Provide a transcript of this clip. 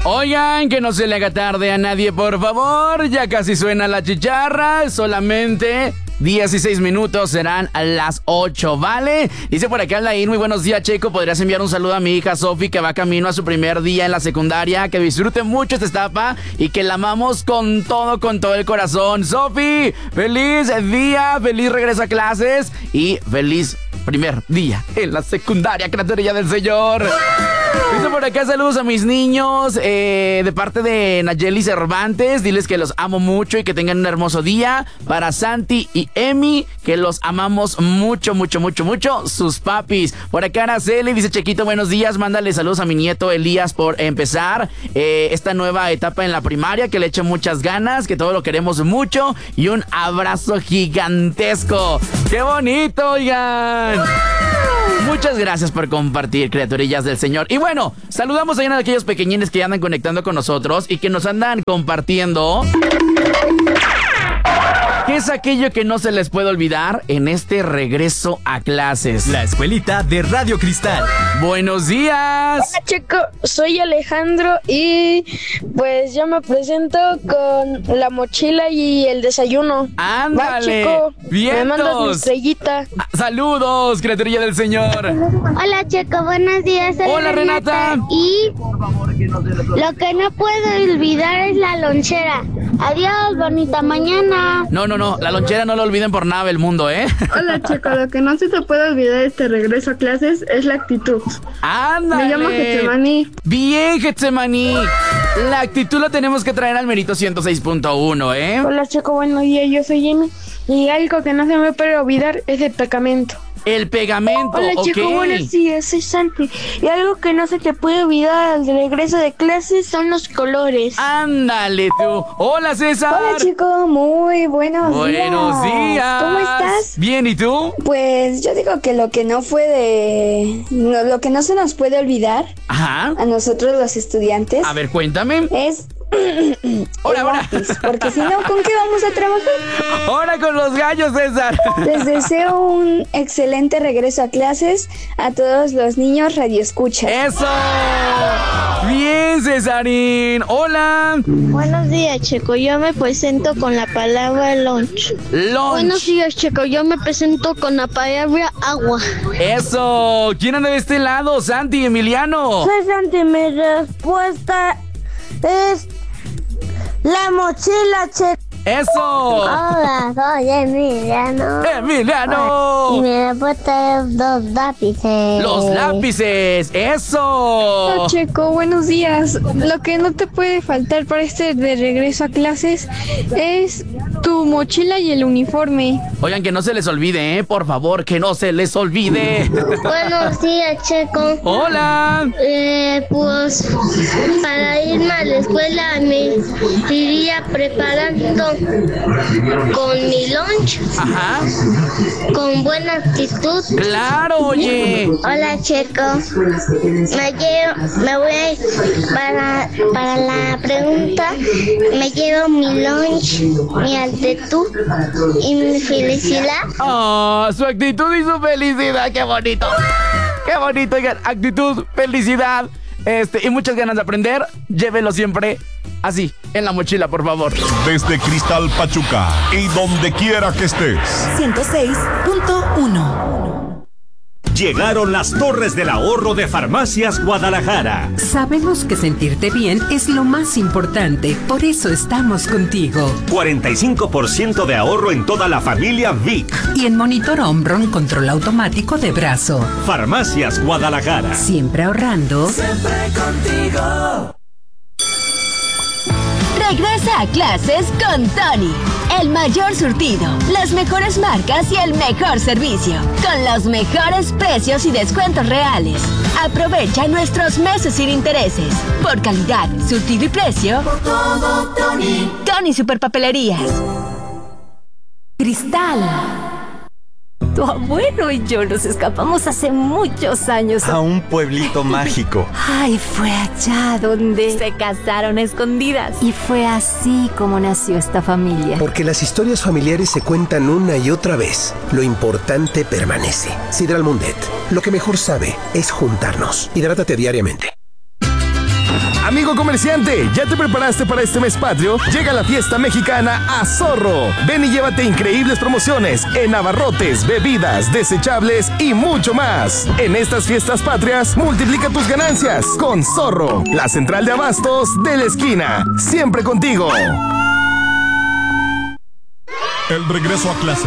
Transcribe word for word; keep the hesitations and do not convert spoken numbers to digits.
Oigan, que no se le haga tarde a nadie, por favor. Ya casi suena la chicharra. Solamente dieciséis minutos, serán a las ocho, ¿vale? Dice por acá Alain, muy buenos días, Checo. ¿Podrías enviar un saludo a mi hija Sofi, que va camino a su primer día en la secundaria? Que disfrute mucho esta etapa y que la amamos con todo, con todo el corazón. Sofi, feliz día, feliz regreso a clases y feliz primer día en la secundaria, criatura del Señor. Dice por acá, saludos a mis niños eh, de parte de Nayeli Cervantes. Diles que los amo mucho y que tengan un hermoso día. Para Santi y Emi, que los amamos mucho, mucho, mucho, mucho. Sus papis. Por acá Araceli dice, Chequito, buenos días. Mándale saludos a mi nieto Elías por empezar eh, esta nueva etapa en la primaria. Que le eche muchas ganas, que todo lo queremos mucho. Y un abrazo gigantesco. ¡Qué bonito, oigan! Muchas gracias por compartir, criaturillas del Señor. Y bueno, saludamos a uno de aquellos pequeñines que ya andan conectando con nosotros y que nos andan compartiendo ¿qué es aquello que no se les puede olvidar en este regreso a clases? La escuelita de Radio Cristal. Buenos días. Hola, Checo, soy Alejandro y pues yo me presento con la mochila y el desayuno. Ándale. Va, Checo, vientos. me mandas mi estrellita. Ah, saludos, criaturilla del Señor. Hola, Checo, buenos días. Soy Hola, Renata. Renata. Y lo que no puedo olvidar es la lonchera. Adiós, bonita mañana. No, no, no, la lonchera no la olviden por nada del mundo, ¿eh? Hola, Checo, lo que no se te puede olvidar de este regreso a clases es la actitud. ¡Ándale! Me llamo Getsemaní. Bien, Getsemaní. La actitud la tenemos que traer al Mérito ciento seis punto uno, ¿eh? Hola, Checo, buenos días, yo soy Jimmy y algo que no se me puede olvidar es el pegamento. El pegamento, Hola, ok. Checo, buenos días, soy Santi. Y algo que no se te puede olvidar al regreso de clases son los colores. Ándale tú. Hola, César. Hola, Checo, muy buenos, buenos días. días. ¿Cómo estás? Bien, ¿y tú? Pues yo digo que lo que no fue de... no, lo que no se nos puede olvidar Ajá. a nosotros los estudiantes. A ver, cuéntame. Es... Ahora, ahora. Lápiz, porque si no, ¿con qué vamos a trabajar? Ahora con los gallos, César. Les deseo un excelente regreso a clases a todos los niños radioescuchas. ¡Eso! Bien, Cesarín. Hola. Buenos días, Checo. Yo me presento con la palabra lunch. Lunch. Buenos días, Checo. Yo me presento con la palabra agua. Eso. ¿Quién anda de este lado? Santi, Emiliano. Soy Santi, mi respuesta es la mochila, Checo. ¡Eso! Hola, soy Emiliano. ¡Emiliano! Y mi respuesta es dos lápices. ¡Los lápices! ¡Eso! Hola, Checo, buenos días. Lo que no te puede faltar para este de regreso a clases es tu mochila y el uniforme. Oigan, que no se les olvide, ¿eh? Por favor, que no se les olvide. Buenos días, Checo. ¡Hola! Eh, pues para irme a la escuela me iría preparando con mi lunch. Ajá. Con buena actitud. ¡Claro, oye! Hola, Checo. Me llevo, me voy a ir para, para la pregunta. Me llevo mi lunch, mi actitud y mi felicidad. ¡Oh! Su actitud y su felicidad. ¡Qué bonito! ¡Qué bonito! Oigan, actitud, felicidad, este, y muchas ganas de aprender. Llévelo siempre así, en la mochila, por favor. Desde Cristal Pachuca y donde quiera que estés. ciento seis punto uno. Llegaron las Torres del Ahorro de Farmacias Guadalajara. Sabemos que sentirte bien es lo más importante, por eso estamos contigo. cuarenta y cinco por ciento de ahorro en toda la familia Vic. Y en Monitor Omron, control automático de brazo. Farmacias Guadalajara. Siempre ahorrando. Siempre contigo. Regresa a clases con Tony. El mayor surtido, las mejores marcas y el mejor servicio. Con los mejores precios y descuentos reales. Aprovecha nuestros meses sin intereses. Por calidad, surtido y precio. Por todo, Tony. Tony Superpapelerías. Cristal. Tu abuelo y yo nos escapamos hace muchos años a un pueblito mágico. Ay, fue allá donde se casaron a escondidas. Y fue así como nació esta familia. Porque las historias familiares se cuentan una y otra vez. Lo importante permanece. Sidral Mundet. Lo que mejor sabe es juntarnos. Hidrátate diariamente. Amigo comerciante, ¿ya te preparaste para este mes patrio? Llega la fiesta mexicana a Zorro. Ven y llévate increíbles promociones en abarrotes, bebidas, desechables y mucho más. En estas fiestas patrias, multiplica tus ganancias con Zorro, la central de abastos de la esquina. Siempre contigo. El regreso a clase.